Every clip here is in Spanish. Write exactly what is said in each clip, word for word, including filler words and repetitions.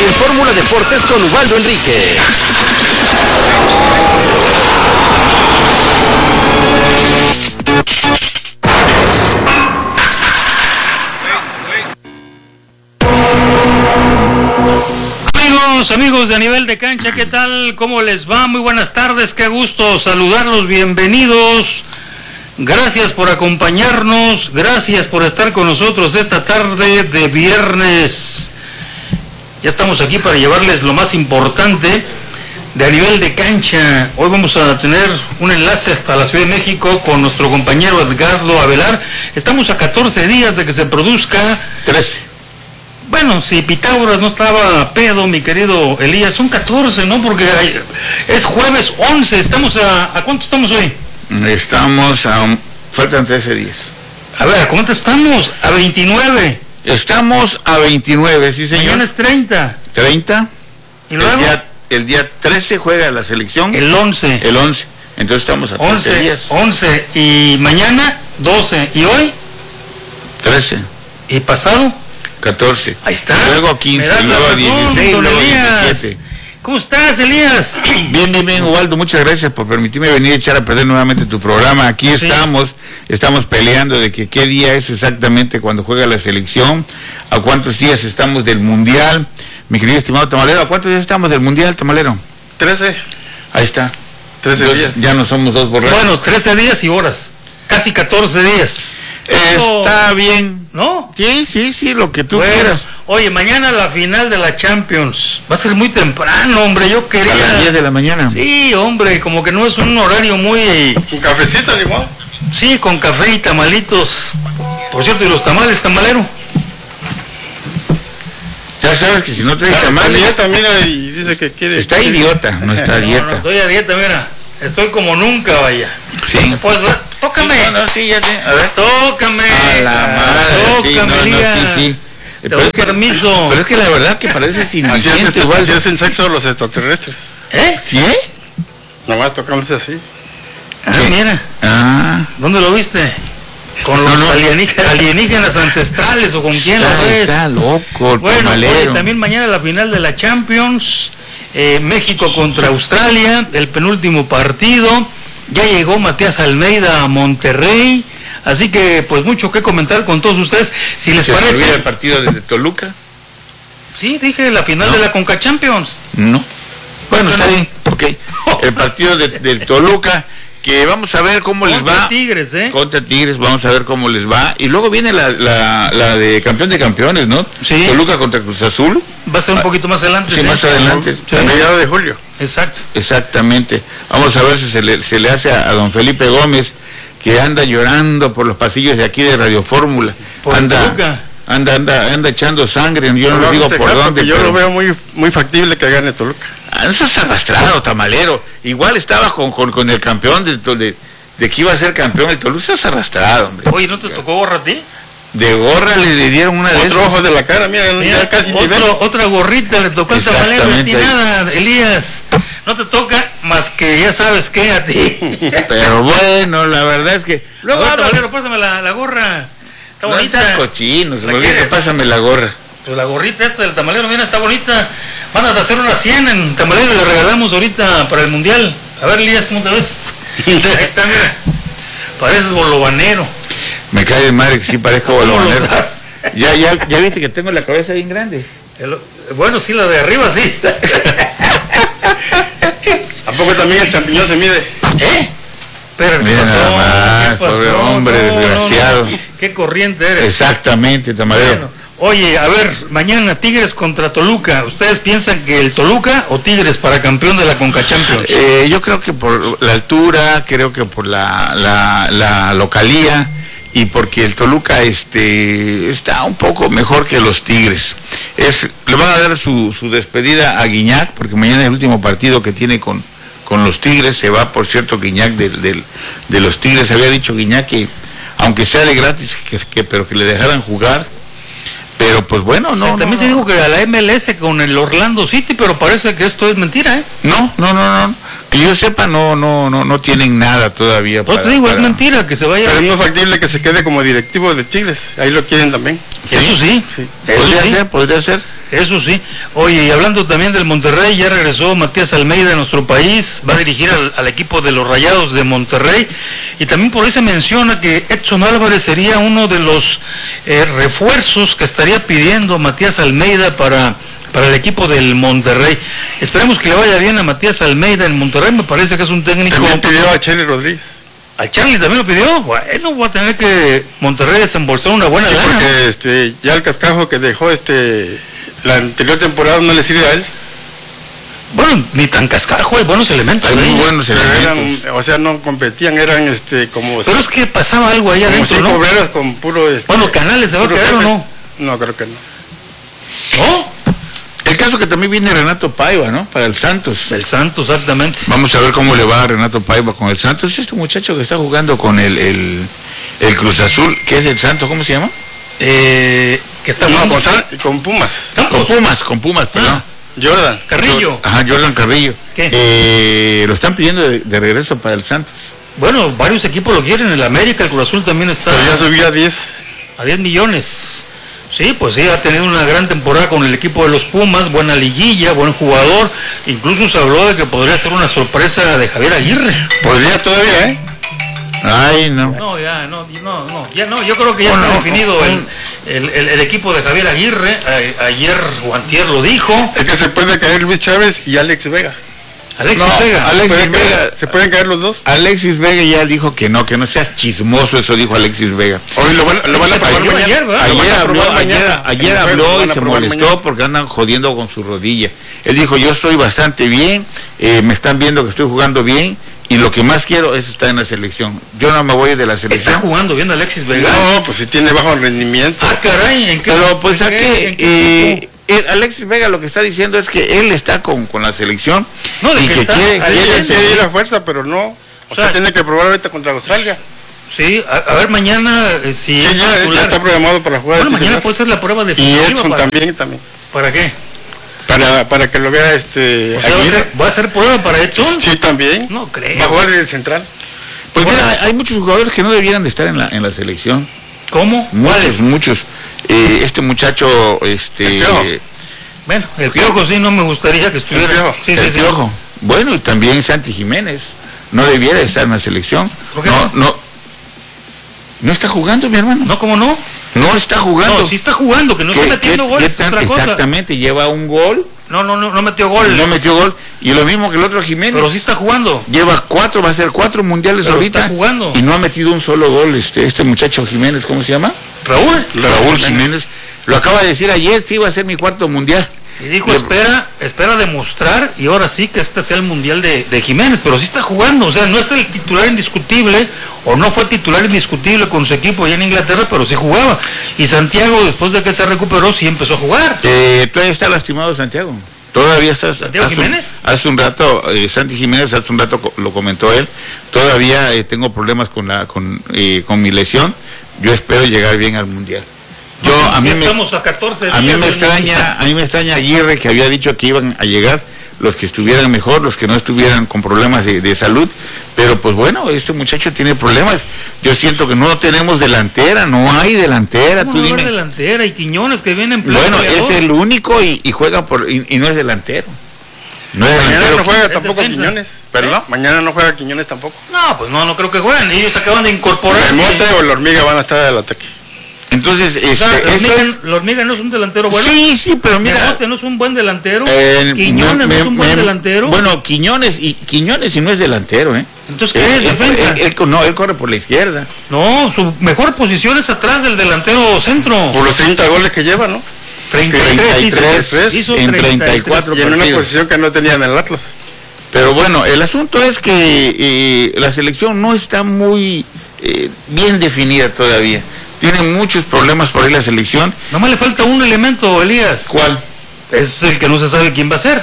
en Fórmula Deportes con Ubaldo Enríquez. Amigos, amigos de A Nivel de Cancha, ¿qué tal? ¿Cómo les va? Muy buenas tardes, qué gusto saludarlos, bienvenidos. Gracias por acompañarnos, gracias por estar con nosotros esta tarde de viernes. Ya estamos aquí para llevarles lo más importante de A Nivel de Cancha. Hoy vamos a tener un enlace hasta la Ciudad de México con nuestro compañero Edgardo Avelar. Estamos a catorce días de que se produzca... trece. Bueno, si Pitágoras no estaba pedo, mi querido Elías, son catorce, ¿no? Porque hay, es jueves once, estamos a... ¿A cuánto estamos hoy? Estamos a... Un, faltan trece días. A ver, ¿a cuánto estamos? A veintinueve. Estamos a veintinueve, sí señor. Mañana es treinta. treinta. ¿Y luego? El día, el día trece juega la selección. El once. El once. Entonces estamos a trece once, días. once. Y mañana doce. ¿Y hoy? trece. ¿Y pasado? catorce. Ahí está. Luego quince, luego razón, dieciséis, luego diecisiete. ¿Cómo estás, Elías? Bien, bien, bien, Ubaldo, muchas gracias por permitirme venir a echar a perder nuevamente tu programa. Aquí sí. estamos, estamos peleando de que qué día es exactamente cuando juega la selección, a cuántos días estamos del Mundial. Mi querido estimado Tamalero, ¿a cuántos días estamos del Mundial, Tamalero? trece. Ahí está. trece Entonces, días. Ya no somos dos borrachos. Bueno, trece días y horas. Casi catorce días. Está oh, bien. ¿No? Sí, sí, sí, lo que tú bueno, quieras. Oye, mañana la final de la Champions. Va a ser muy temprano, hombre, yo quería... A las diez de la mañana. Sí, hombre, como que no es un horario muy... ¿Un cafecito, igual? Sí, con café y tamalitos. Por cierto, ¿y los tamales, tamalero? Ya sabes que si no traes tamales... Dieta, mira, y dice que quiere... Está quiere... idiota, no está a no, dieta. No, estoy a dieta, mira. Estoy como nunca, vaya. Sí. Pues, tócame. Sí, no, no, sí, ya te... A ver. Tócame. A la madre, sí, no, no, sí, sí. Te Pero doy es que, permiso. Pero es que la verdad que pareces indigente, igual. Así hacen sexo los extraterrestres. ¿Eh? ¿Sí? Nomás tocándose así. Ah, mira. Ah. ¿Dónde lo viste? ¿Con los no, no. Alienígenas, alienígenas ancestrales o con quién está, lo ves? Está loco, el bueno, oye, también mañana la final de la Champions, eh, México contra Australia, el penúltimo partido. Ya llegó Matías Almeida a Monterrey. Así que, pues, mucho que comentar con todos ustedes. Si les ¿Se parece... olvida el partido de Toluca? Sí, dije la final no. de la Conca Champions. No. Bueno, está bien, ok. El partido de, de Toluca, que vamos a ver cómo les va. Contra Tigres, ¿eh? Contra Tigres, vamos a ver cómo les va. Y luego viene la, la, la de campeón de campeones, ¿no? Sí. Toluca contra Cruz Azul. Va a ser un poquito más adelante. Sí, ¿sí? más adelante. Sí. A mediados de julio. Exacto. Exactamente. Vamos a ver si se le, se le hace a, a don Felipe Gómez, que anda llorando por los pasillos de aquí de Radio Fórmula. Anda, anda, anda, anda echando sangre, yo no, no digo por dónde. Yo pero... lo veo muy, muy factible que gane Toluca. Ah, eso es arrastrado, tamalero. Igual estaba con, con, con el campeón de, de, de que iba a ser campeón el Toluca, eso es arrastrado, hombre. Oye, ¿no te tocó gorra a ti? De gorra le, le dieron una de esas. Otro ojo de la cara, mira, mira ya casi otro, otra gorrita le tocó al tamalero, a ti nada, Elías. No te toca más que ya sabes qué a ti. Pero bueno, la verdad es que... Luego, ver, tamalero, pásame la, la gorra. Está no bonita. Estás cochino, se me olvida que pásame la gorra. Pues la gorrita esta del tamalero, mira, está bonita. Van a hacer una cien en tamalero y le regalamos ahorita para el mundial. A ver, Elías, ¿cómo te ves? Ahí está, mira. Pareces bolobanero. Me cae de madre que sí parezco bolobanero. Ya, ya, ya viste que tengo la cabeza bien grande. El, bueno, sí, la de arriba, sí. ¿A poco también el champiñón se mide? ¿Eh? Pero mira pasó, nada más, pobre hombre, no, desgraciado. No, no. Qué corriente eres. Exactamente, tamalero. Bueno, oye, a ver, mañana Tigres contra Toluca. ¿Ustedes piensan que el Toluca o Tigres para campeón de la Conca Champions? Eh, yo creo que por la altura, creo que por la, la, la localía y porque el Toluca este está un poco mejor que los Tigres. Es, le van a dar su, su despedida a Guiñac, porque mañana es el último partido que tiene con, con los Tigres. Se va, por cierto, Guiñac de, de, de los Tigres. Había dicho Guiñac que, aunque sea de gratis, que, que, pero que le dejaran jugar. Pero pues bueno, no. O sea, también no, se dijo que a la M L S con el Orlando City, pero parece que esto es mentira, ¿eh? No, no, no, no. Que yo sepa, no, no, no, no tienen nada todavía. Pues te digo, para... es mentira que se vaya. Pero es muy factible que se quede como directivo de Tigres. Ahí lo quieren también. ¿Sí? Eso sí. sí. Podría Eso sí. ser, podría ser. Eso sí. Oye, y hablando también del Monterrey, ya regresó Matías Almeida a nuestro país, va a dirigir al, al equipo de los Rayados de Monterrey, y también por ahí se menciona que Edson Álvarez sería uno de los eh, refuerzos que estaría pidiendo Matías Almeida para, para el equipo del Monterrey. Esperemos que le vaya bien a Matías Almeida en Monterrey, me parece que es un técnico... También pidió a Charlie Rodríguez. ¿A Charlie también lo pidió? Bueno, va a tener que Monterrey desembolsar una buena Sí, lana. porque este, ya el cascajo que dejó este la anterior temporada no le sirve a él. Bueno, ni tan cascajo, hay buenos elementos. Hay ahí. muy buenos Pero elementos. eran, o sea, no competían, eran este como, Pero es que pasaba algo ahí como adentro, cinco ¿no? obreros con puro este, Bueno, Canales se va a puro quedar o jefe. no. No, creo que no. ¿No? El caso que también viene Renato Paiva, ¿no? Para el Santos. El Santos, exactamente. Vamos a ver cómo le va a Renato Paiva con el Santos. Este muchacho que está jugando con el, el, el Cruz Azul, ¿qué es el Santos? ¿Cómo se llama? Eh, que está No, jugando con, San- con Pumas. Con Campos. Pumas, con Pumas, perdón. Ah, Jordan. Carrillo. Ajá, Jordan Carrillo. ¿Qué? Eh, lo están pidiendo de, de regreso para el Santos. Bueno, varios equipos lo quieren. El América, el Cruz Azul también está Pero ya subió a diez. a diez millones. Sí, pues sí, ha tenido una gran temporada con el equipo de los Pumas, buena liguilla, buen jugador. Incluso se habló de que podría ser una sorpresa de Javier Aguirre. Podría todavía, ¿eh? Ay, no. No, ya, no, no, no, ya no, yo creo que ya Bueno, está definido el, el, el- el equipo de Javier Aguirre. A- ayer o antier lo dijo. Es que se puede caer Luis Chávez y Alex Vega. Alexis No, Vega. Alex- Se pueden Vega. caer- Se pueden caer los dos. Alexis Vega ya dijo que no, que no seas chismoso, eso dijo Alexis Vega. Hoy lo van, lo van a Se probar cayó mañana. ayer, ¿verdad? Lo van Ayer a habló, probar ayer, mañana. ayer En el juego habló lo y van a se probar molestó mañana. porque andan jodiendo con su rodilla. Él dijo, yo estoy bastante bien, eh, me están viendo que estoy jugando bien y lo que más quiero es estar en la selección. Yo no me voy de la Está selección. jugando bien Alexis Vega. No, pues si tiene bajo rendimiento. Ah, caray, ¿en qué? Pero pues en a qué- qué, en qué eh, equipo? eh, Alexis Vega lo que está diciendo es que él está con, con la selección No, de y que que está quiere, ahí quiere Quiere dentro. ser- ir a fuerza, pero no. O, O sea, sea, tiene que probar ahorita contra Australia. Sí, a, a ver mañana eh, si Sí, es ya, ya titular. está programado para jugar. Bueno, de mañana titular. puede ser la prueba Y definitiva. Edson para, también, también. ¿Para qué? Para, para que lo vea este O sea, ¿va a Aguirre. ser, ¿va a ser prueba para Edson? Sí, también. No creo. Va a jugar en el central. Pues Bueno. mira, hay muchos jugadores que no debieran de estar en la, en la selección. ¿Cómo? Muchos, ¿Cuáles? muchos. Eh, este muchacho, este... El Piojo. Bueno, el Piojo sí no me gustaría que estuviera. El Piojo. Sí, sí, el sí. Piojo. Bueno, y también Santi Jiménez. No debiera estar en la selección. ¿Por qué No, no? no. No está jugando, mi hermano. No, ¿cómo no? No está jugando. No, sí está jugando, que no ¿Qué- está metiendo qué- goles, qué es tan- otra cosa. Exactamente, lleva un gol, No, no, no, no metió gol. no metió gol. Y lo mismo que el otro Jiménez. Pero sí está jugando. Lleva cuatro, va a ser cuatro mundiales Pero ahorita. está jugando. Y no ha metido un solo gol este, este muchacho Jiménez, ¿cómo se llama? Raúl. Raúl Jiménez. Lo acaba de decir ayer, sí va a ser mi cuarto mundial. Y dijo, Le- espera, espera demostrar y ahora sí que este sea el mundial de, de Jiménez, pero sí está jugando, o sea, no es el titular indiscutible, o no fue titular indiscutible con su equipo allá en Inglaterra, pero sí jugaba. Y Santiago, después de que se recuperó, sí empezó a jugar. Eh, todavía está lastimado Santiago. Todavía está. ¿Santiago hace un- Jiménez? Hace un rato, eh, Santi Jiménez, hace un rato co- lo comentó él. Todavía eh, tengo problemas con la con, eh, con mi lesión. Yo espero llegar bien al mundial. Yo No, a mí ya me estamos a catorce a mí días me del extraña, mundial. a mí me extraña Aguirre que había dicho que iban a llegar los que estuvieran mejor, los que no estuvieran con problemas de, de salud. Pero pues bueno, este muchacho tiene problemas. Yo siento que no tenemos delantera, no hay delantera. ¿Cómo Tú va a haber dime. delantera y Quiñones que viene en pleno Bueno, goleador? es el único y, y juega por y, y no es delantero. No es Mañana delantero. no juega es tampoco defensa. Quiñones. ¿Perdón? ¿Eh? Mañana no juega Quiñones tampoco. No, pues no, no creo que jueguen, ellos acaban de incorporar. El Mote o el Hormiga van a estar al ataque. Entonces, este, O sea, la esto hormiga, es- la hormiga no es un delantero bueno. sí, sí, pero mira, Memote no es un buen delantero. eh, Quiñones me- no es un buen me- delantero. Bueno, Quiñones y Quiñones y no es delantero, ¿eh? Entonces, ¿qué Él- es él- defensa? él- él- no, él corre por la izquierda. No, su mejor posición es atrás del delantero centro. Por los treinta goles que lleva, ¿no? treinta y tres, treinta y tres hizo en treinta y tres. treinta y cuatro Y en una partidos. posición que no tenía en el Atlas. Pero bueno, el asunto es que eh, la selección no está muy eh, bien definida todavía. Tiene muchos problemas por ahí la selección. Nomás le falta un elemento, Elías. ¿Cuál? Es el que no se sabe quién va a ser.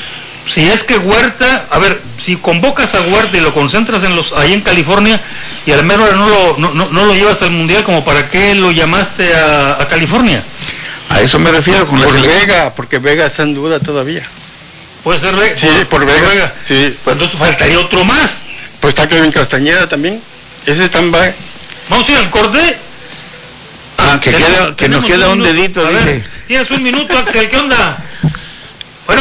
Si es que Huerta, a ver, si convocas a Huerta y lo concentras en los ahí en California y al mero hora no lo, no, no, no lo llevas al Mundial, como para qué lo llamaste a, a California. A eso me refiero con la Por selección. Vega, porque Vega está en duda todavía. Puede ser Vega. Sí, por Vega. Sí, Pues entonces faltaría otro más. pues está Kevin Castañeda también. Ese está en va- Vamos a ir al corte. Ah, que, Tenemos- queda, que nos tenemos queda un minuto. dedito, A ver, dice. Tienes un minuto, Axel, ¿qué onda? Bueno.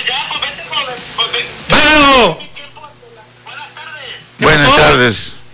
Bueno. Buenas tardes.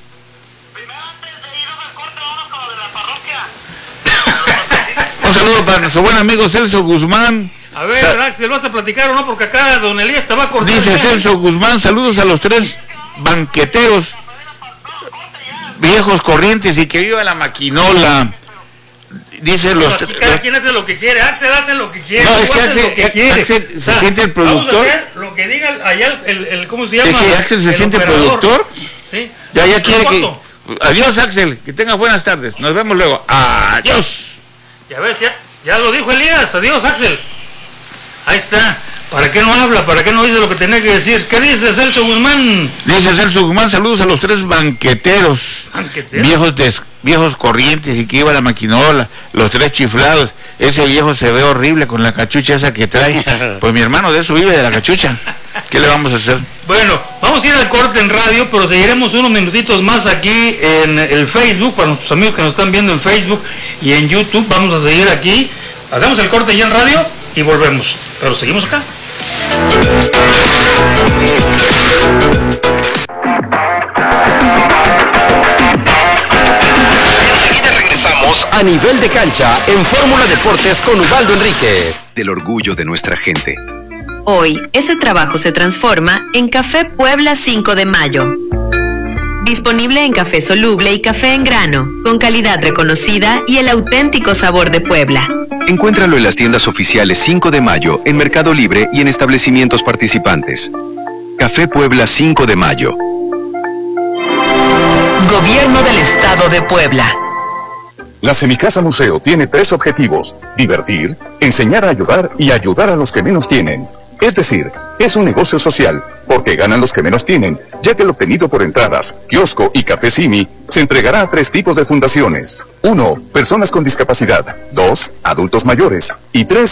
Un saludo para nuestro buen amigo Celso Guzmán. A ver, Sa Axel, ¿vas a platicar o no? Porque acá don Elías te va a cortar. Dice Celso Guzmán, saludos a los tres banqueteros viejos corrientes y que viva la maquinola. Dice no, los aquí cada los... quien hace lo que quiere. Axel hace lo que quiere. No, es que Axel, lo que quiere. Axel se o sea, siente el productor. Vamos a hacer lo que diga allá el, el, el ¿cómo se llama? Es que Axel se el siente operador. productor. Sí. Ya, ya quiere que... Adiós, Axel, que tengas buenas tardes. Nos vemos luego. Adiós. Ya ves, ya, ya lo dijo Elías. Adiós, Axel. Ahí está. ¿Para qué no habla? ¿Para qué no dice lo que tenía que decir? ¿Qué dice Celso Guzmán? Dice Celso Guzmán, saludos a los tres banqueteros. ¿Banqueteros? Viejos des, viejos corrientes y que iba la maquinola, los tres chiflados. Ese viejo se ve horrible con la cachucha esa que trae. Pues mi hermano de eso vive, de la cachucha. ¿Qué le vamos a hacer? Bueno, vamos a ir al corte en radio, pero seguiremos unos minutitos más aquí en el Facebook, para nuestros amigos que nos están viendo en Facebook y en YouTube. Vamos a seguir aquí. Hacemos el corte ya en radio y volvemos. Pero seguimos acá. Enseguida regresamos a Nivel de Cancha en Fórmula Deportes con Ubaldo Enríquez. Del orgullo de nuestra gente. Hoy, ese trabajo se transforma en Café Puebla cinco de mayo. Disponible en café soluble y café en grano, con calidad reconocida y el auténtico sabor de Puebla. Encuéntralo en las tiendas oficiales cinco de mayo, en Mercado Libre y en establecimientos participantes. Café Puebla cinco de mayo. Gobierno del Estado de Puebla. La Semicasa Museo tiene tres objetivos: divertir, enseñar a ayudar y ayudar a los que menos tienen. Es decir, es un negocio social, porque ganan los que menos tienen, ya que lo obtenido por entradas, kiosco y café Simi se entregará a tres tipos de fundaciones. Uno, personas con discapacidad. Dos, adultos mayores. Y tres,